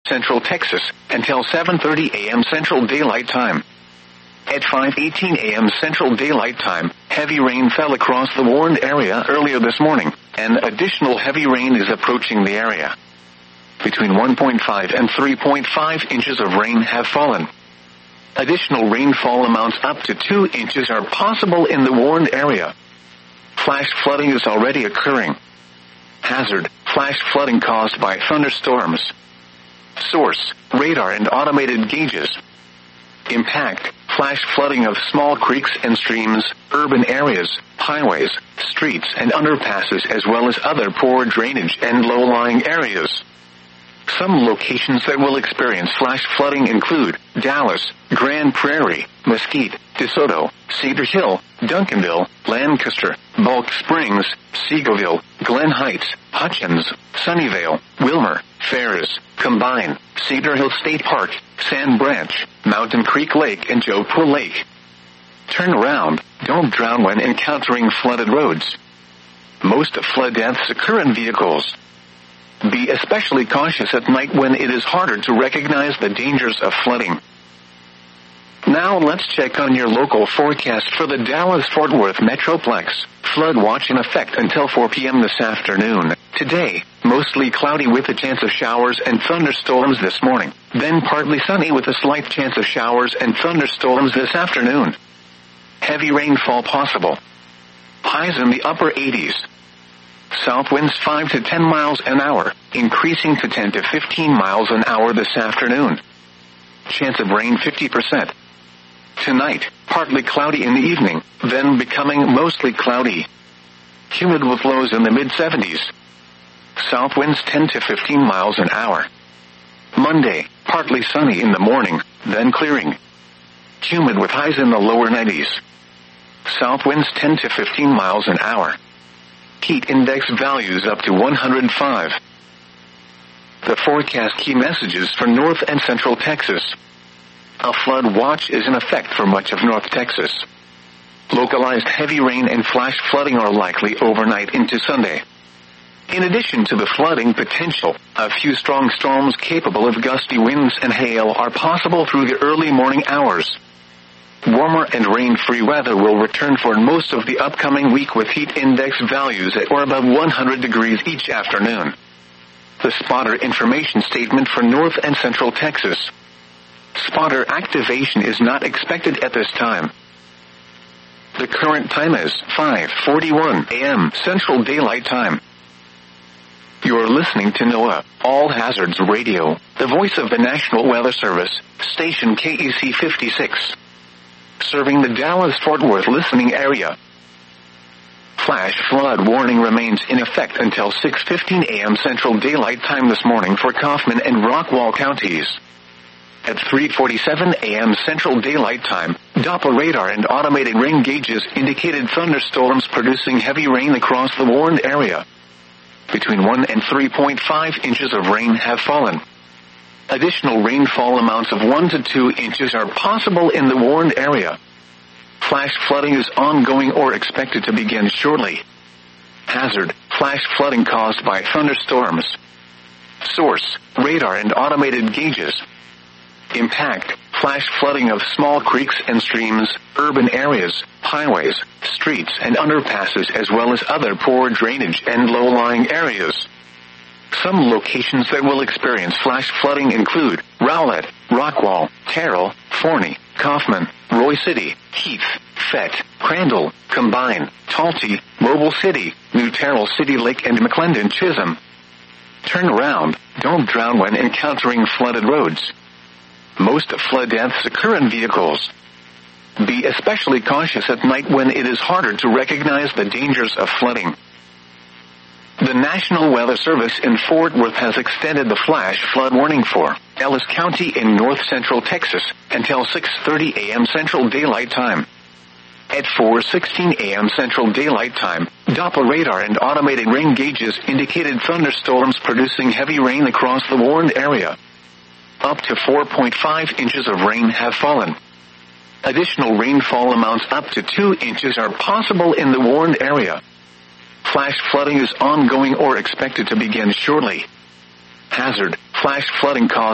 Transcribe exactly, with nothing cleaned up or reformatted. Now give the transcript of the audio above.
Central Texas, until seven thirty a.m. Central Daylight Time. At five eighteen a.m. Central Daylight Time, heavy rain fell across the warned area earlier this morning, and additional heavy rain is approaching the area. Between one point five and three point five inches of rain have fallen. Additional rainfall amounts up to two inches are possible in the warned area. Flash flooding is already occurring. Hazard: flash flooding caused by thunderstorms. Source: radar and automated gauges. Impact: flash flooding of small creeks and streams, urban areas, highways, streets and underpasses, as well as other poor drainage and low-lying areas. Some locations that will experience flash flooding include Dallas, Grand Prairie, Mesquite, DeSoto, Cedar Hill, Duncanville, Lancaster, Bulk Springs, Seagoville, Glen Heights, Hutchins, Sunnyvale, Wilmer, Ferris, Combine, Cedar Hill State Park, Sand Branch, Mountain Creek Lake and Joe Pool Lake. Turn around, don't drown when encountering flooded roads. Most flood deaths occur in vehicles. Be especially cautious at night when it is harder to recognize the dangers of flooding. Now let's check on your local forecast for the Dallas-Fort Worth Metroplex. Flood watch in effect until four p.m. this afternoon. Today, mostly cloudy with a chance of showers and thunderstorms this morning. Then partly sunny with a slight chance of showers and thunderstorms this afternoon. Heavy rainfall possible. Highs in the upper eighties. South winds five to ten miles an hour, increasing to ten to fifteen miles an hour this afternoon. Chance of rain fifty percent. Tonight, partly cloudy in the evening, then becoming mostly cloudy. Humid with lows in the mid seventies. South winds ten to fifteen miles an hour. Monday, partly sunny in the morning, then clearing. Humid with highs in the lower nineties. South winds ten to fifteen miles an hour. Heat index values up to one hundred five. The forecast key messages for North and Central Texas. A flood watch is in effect for much of North Texas. Localized heavy rain and flash flooding are likely overnight into Sunday. In addition to the flooding potential, a few strong storms capable of gusty winds and hail are possible through the early morning hours. Warmer and rain-free weather will return for most of the upcoming week with heat index values at or above one hundred degrees each afternoon. The spotter information statement for North and Central Texas. Spotter activation is not expected at this time. The current time is five forty-one a.m. Central Daylight Time. You're listening to NOAA All Hazards Radio, the voice of the National Weather Service, station K E C fifty-six. Serving the Dallas-Fort Worth listening area. Flash flood warning remains in effect until six fifteen a.m. Central Daylight Time this morning for Kaufman and Rockwall counties. At three forty-seven a.m. Central Daylight Time, Doppler radar and automated rain gauges indicated thunderstorms producing heavy rain across the warned area. Between one and three point five inches of rain have fallen. Additional rainfall amounts of one to two inches are possible in the warned area. Flash flooding is ongoing or expected to begin shortly. Hazard: flash flooding caused by thunderstorms. Source: radar and automated gauges. Impact: flash flooding of small creeks and streams, urban areas, highways, streets and underpasses, as well as other poor drainage and low-lying areas. Some locations that will experience flash flooding include Rowlett, Rockwall, Terrell, Forney, Kaufman, Roy City, Heath, Fett, Crandall, Combine, Talty, Mobile City, New Terrell City Lake and McClendon Chisholm. Turn around, don't drown when encountering flooded roads. Most flood deaths occur in vehicles. Be especially cautious at night when it is harder to recognize the dangers of flooding. The National Weather Service in Fort Worth has extended the flash flood warning for Ellis County in north central Texas until six thirty a.m. Central Daylight Time. At four sixteen a.m. Central Daylight Time, Doppler radar and automated rain gauges indicated thunderstorms producing heavy rain across the warned area. Up to four point five inches of rain have fallen. Additional rainfall amounts up to two inches are possible in the warned area. Flash flooding is ongoing or expected to begin shortly. Hazard: flash flooding caused